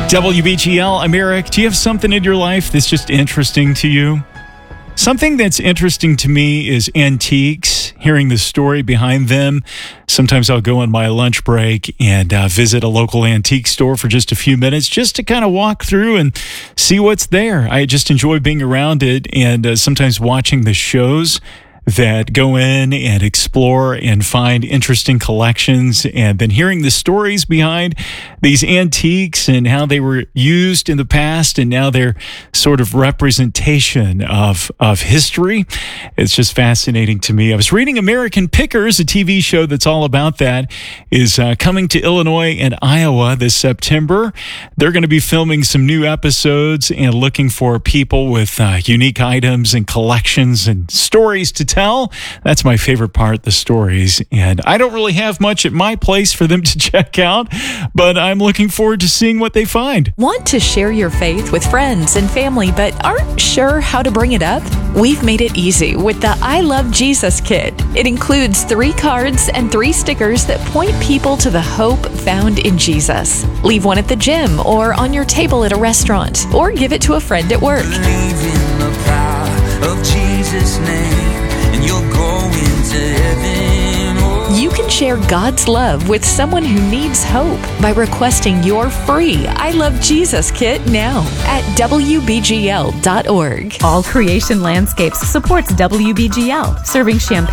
WBGL, I'm Eric. Do you have something in your life that's just interesting to you? Something that's interesting to me is antiques, hearing the story behind them. Sometimes I'll go on my lunch break and visit a local antique store for just a few minutes just to kind of walk through and see what's there. I just enjoy being around it and sometimes watching the shows that go in and explore and find interesting collections, and then hearing the stories behind these antiques and how they were used in the past and now they're sort of representation of history. It's just fascinating to me. I was reading American Pickers, a TV show that's all about that, is coming to Illinois and Iowa this September. They're going to be filming some new episodes and looking for people with unique items and collections and stories to tell. That's my favorite part, the stories. And I don't really have much at my place for them to check out, but I'm looking forward to seeing what they find. Want to share your faith with friends and family, but aren't sure how to bring it up? We've made it easy with the I Love Jesus kit. It includes 3 cards and 3 stickers that point people to the hope found in Jesus. Leave one at the gym or on your table at a restaurant, or give it to a friend at work. Believe in the power of Jesus' name, and you'll go into heaven. Oh. You can share God's love with someone who needs hope by requesting your free I Love Jesus kit now at WBGL.org. All Creation Landscapes supports WBGL, serving Champaign